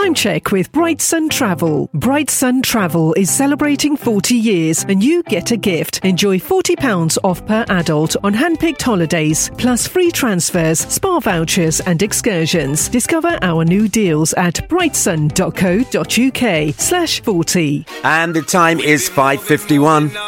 Time check with Bright Sun Travel. Bright Sun Travel is celebrating 40 years and you get a gift. Enjoy £40 off per adult on hand-picked holidays, plus free transfers, spa vouchers and excursions. Discover our new deals at brightsun.co.uk/40. And the time is 5:51.